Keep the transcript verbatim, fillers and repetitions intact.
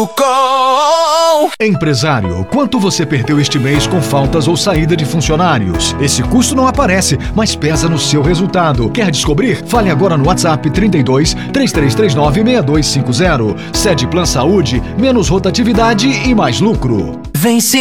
com... Empresário, quanto você perdeu este mês com faltas ou saída de funcionários? Esse custo não aparece, mas pesa no seu resultado. Quer descobrir? Fale agora no WhatsApp trinta e dois, três três três nove, seis dois cinco zero. Sede Plan Saúde, menos rotatividade e mais lucro. Vem